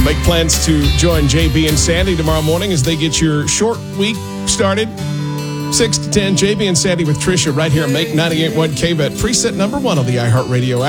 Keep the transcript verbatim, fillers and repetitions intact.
make plans to join J B and Sandy tomorrow morning as they get your short week started. six to ten, J B and Sandy with Trisha right here at Make ninety-eight point one K B E T, preset number one on the iHeartRadio app.